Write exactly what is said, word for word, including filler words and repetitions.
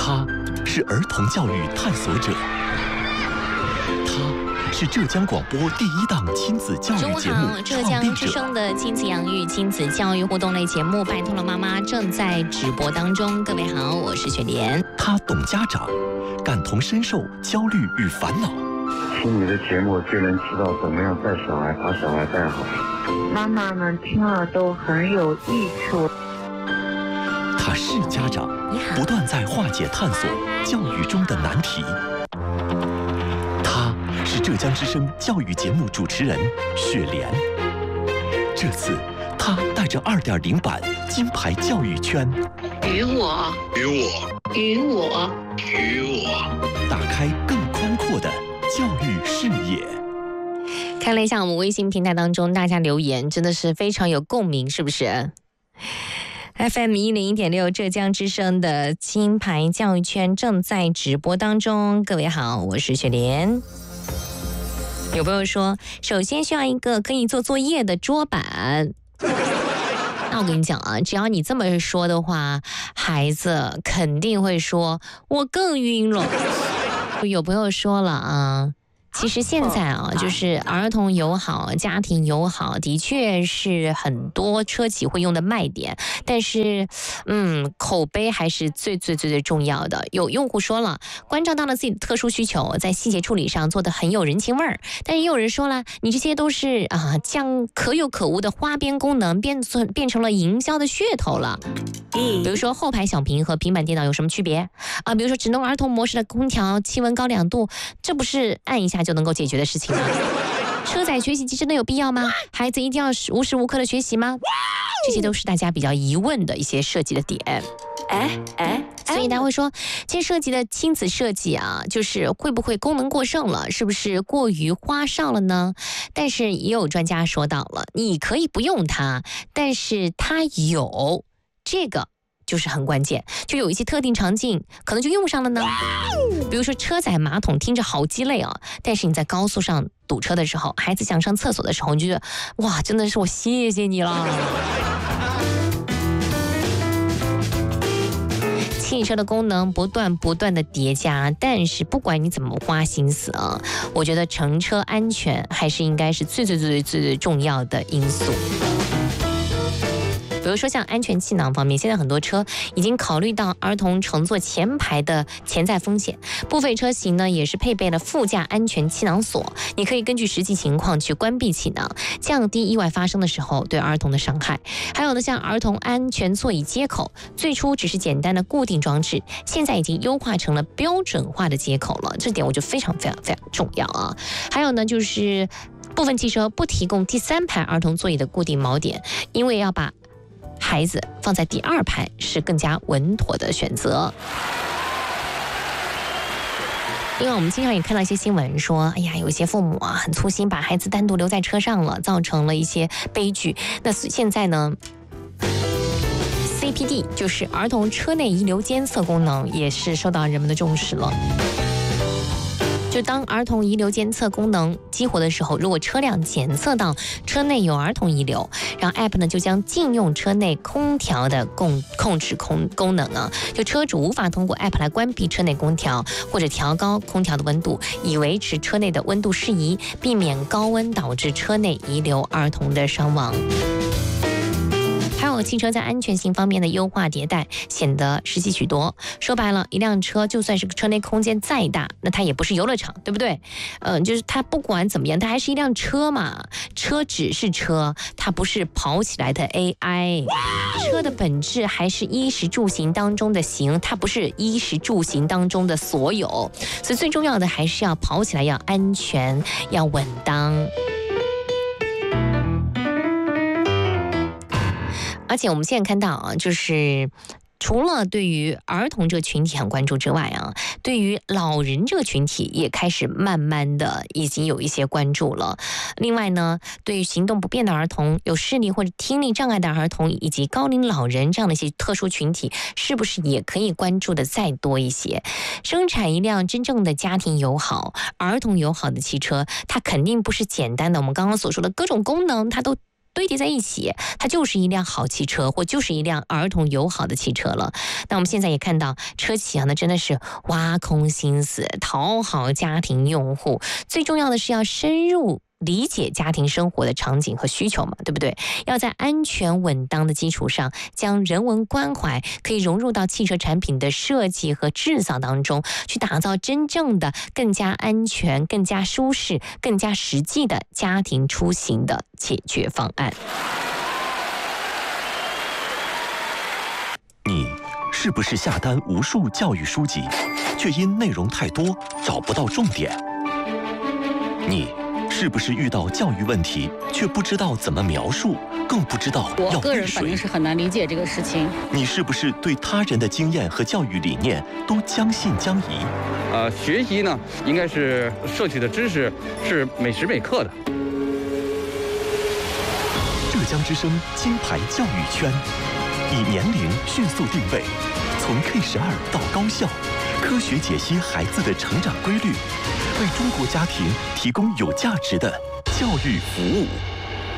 他是儿童教育探索者，他是浙江广播第一档亲子教育节目浙江之声的亲子养育、亲子教育互动类节目《拜托了妈妈》正在直播当中。各位好，我是雪莲。 他懂家长，感同身受焦虑与烦恼。 听你的节目就能知道怎么样带小孩，把小孩带好。 妈妈们听了都很有益处。 他是家长，不断在化解探索教育中的难题。他是浙江之声教育节目主持人雪莲。这次他带着 二点零 版金牌教育圈， 与我， 与我， 与我， 与我， 打开更宽阔的教育视野。 看了一下我们微信平台当中大家留言，真的是非常有共鸣，是不是？F M 一零一点六浙江之声的金牌教育圈正在直播当中。各位好，我是雪莲。有朋友说，首先需要一个可以做作业的桌板。那我跟你讲啊，只要你这么说的话，孩子肯定会说我更晕了。有朋友说了啊，其实现在啊，就是儿童友好、家庭友好，的确是很多车企会用的卖点。但是，嗯，口碑还是最最最最重要的。有用户说了，关照到了自己的特殊需求，在细节处理上做得很有人情味儿。但也有人说了，你这些都是啊，将可有可无的花边功能变成变成了营销的噱头了。比如说后排小屏和平板电脑有什么区别啊？比如说只能儿童模式的空调，气温高两度，这不是按一下就能够解决的事情吗？车载学习机真的有必要吗？孩子一定要无时无刻的学习吗？这些都是大家比较疑问的一些设计的点。哎哎，所以大家会说，这设计的亲子设计啊，就是会不会功能过剩了？是不是过于花哨了呢？但是也有专家说到了，你可以不用它，但是它有这个。就是很关键，就有一些特定场景可能就用上了呢。比如说车载马桶听着好鸡肋啊，但是你在高速上堵车的时候，孩子想上厕所的时候，你就觉得哇，真的是我谢谢你了。汽车的功能不断不断的叠加，但是不管你怎么花心思啊，我觉得乘车安全还是应该是最最最最最最重要的因素。比如说像安全气囊方面，现在很多车已经考虑到儿童乘坐前排的潜在风险，部分车型呢也是配备了副驾安全气囊锁，你可以根据实际情况去关闭气囊，降低意外发生的时候对儿童的伤害。还有呢，像儿童安全座椅接口，最初只是简单的固定装置，现在已经优化成了标准化的接口了，这点我觉得非常非常非常重要啊。还有呢，就是部分汽车不提供第三排儿童座椅的固定锚点，因为要把孩子放在第二排是更加稳妥的选择。另外我们经常也看到一些新闻说，哎呀，有一些父母啊很粗心，把孩子单独留在车上了，造成了一些悲剧。那现在呢，C P D 就是儿童车内遗留监测功能也是受到人们的重视了。就当儿童遗留监测功能激活的时候，如果车辆检测到车内有儿童遗留，然后 App 呢就将禁用车内空调的控控制功功能啊，就车主无法通过 App 来关闭车内空调或者调高空调的温度，以维持车内的温度适宜，避免高温导致车内遗留儿童的伤亡。还有汽车在安全性方面的优化迭代，显得实际许多。说白了，一辆车就算是车内空间再大，那它也不是游乐场，对不对？嗯、呃，就是它不管怎么样，它还是一辆车嘛。车只是车，它不是跑起来的 A I。车的本质还是衣食住行当中的行，它不是衣食住行当中的所有。所以最重要的还是要跑起来要安全，要稳当。而且我们现在看到啊，就是除了对于儿童这个群体很关注之外啊，对于老人这个群体也开始慢慢的已经有一些关注了。另外呢，对于行动不便的儿童、有视力或者听力障碍的儿童以及高龄老人这样的一些特殊群体，是不是也可以关注的再多一些？生产一辆真正的家庭友好、儿童友好的汽车，它肯定不是简单的我们刚刚所说的各种功能它都堆叠在一起，它就是一辆好汽车，或就是一辆儿童友好的汽车了。那我们现在也看到，车企啊，那真的是挖空心思讨好家庭用户，最重要的是要深入理解家庭生活的场景和需求嘛，对不对？要在安全稳当的基础上，将人文关怀可以融入到汽车产品的设计和制造当中，去打造真正的更加安全、更加舒适、更加实际的家庭出行的解决方案。 你是不是下单无数教育书籍，却因内容太多找不到重点？你是不是遇到教育问题，却不知道怎么描述，更不知道要我个人背反正是很难理解这个事情。 你是不是对他人的经验和教育理念都将信将疑？ 呃，学习呢，应该是摄取的知识是每时每刻的。 浙江之声金牌教育圈，以年龄迅速定位，从 K 十二到高校，科学解析孩子的成长规律，为中国家庭提供有价值的教育服务。